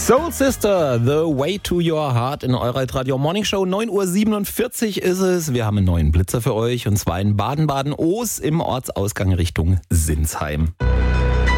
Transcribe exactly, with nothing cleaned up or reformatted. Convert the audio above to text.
Soul Sister, The Way to Your Heart in eurer Radio Morning Show. neun Uhr siebenundvierzig ist es. Wir haben einen neuen Blitzer für euch und zwar in Baden-Baden-Oos im Ortsausgang Richtung Sinsheim.